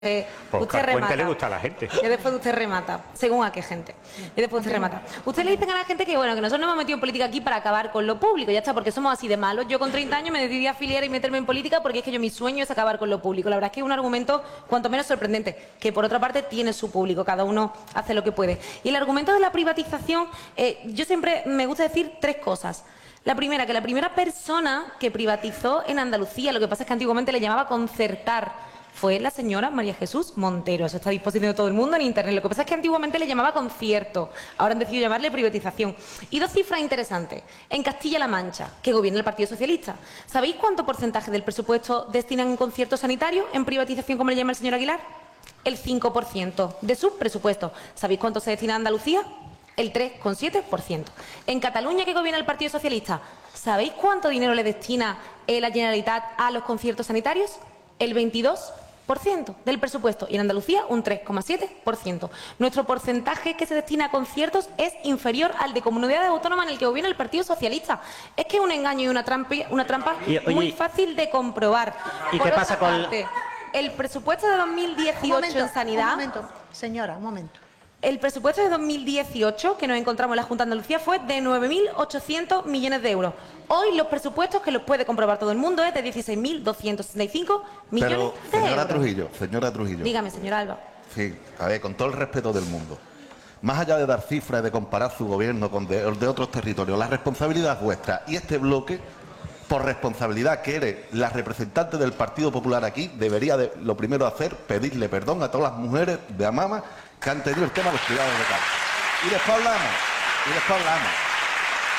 Pues usted remata. le gusta a la gente. Y después usted remata, según a qué gente. Y después usted remata. Usted le dicen a la gente que, bueno, que nosotros nos hemos metido en política aquí para acabar con lo público, ya está, porque somos así de malos. Yo con 30 años me decidí a afiliar y meterme en política porque es que mi sueño es acabar con lo público. La verdad es que es un argumento cuanto menos sorprendente, que por otra parte tiene su público, cada uno hace lo que puede. Y el argumento de la privatización, yo siempre me gusta decir tres cosas. La primera, que la primera persona que privatizó en Andalucía, lo que pasa es que antiguamente le llamaba concertar, fue la señora María Jesús Montero. Eso está a disposición de todo el mundo en Internet. Lo que pasa es que antiguamente le llamaba concierto. Ahora han decidido llamarle privatización. Y dos cifras interesantes. En Castilla-La Mancha, que gobierna el Partido Socialista, ¿sabéis cuánto porcentaje del presupuesto destinan en conciertos sanitarios, en privatización, como le llama el señor Aguilar? El 5% de su presupuesto. ¿Sabéis cuánto se destina a Andalucía? El 3,7%. En Cataluña, que gobierna el Partido Socialista, ¿sabéis cuánto dinero le destina la Generalitat a los conciertos sanitarios? El 22% del presupuesto, y en Andalucía un 3,7%. Nuestro porcentaje que se destina a conciertos es inferior al de comunidades autónomas en el que gobierna el Partido Socialista. Es que es un engaño y una trampa muy fácil de comprobar. ¿Y qué pasa con el presupuesto de 2018 en sanidad? Un momento, señora, un momento. El presupuesto de 2018 que nos encontramos en la Junta de Andalucía fue de 9.800 millones de euros. Hoy los presupuestos, que los puede comprobar todo el mundo, es de 16.265 millones de euros. Señora Trujillo. Dígame, señora Alba. Sí, a ver, con todo el respeto del mundo. Más allá de dar cifras, de comparar su gobierno con de otros territorios, la responsabilidad es vuestra. Y este bloque, por responsabilidad que eres la representante del Partido Popular aquí, debería lo primero hacer, pedirle perdón a todas las mujeres de Amama que han tenido el tema de los cuidados de casa. Y después hablamos.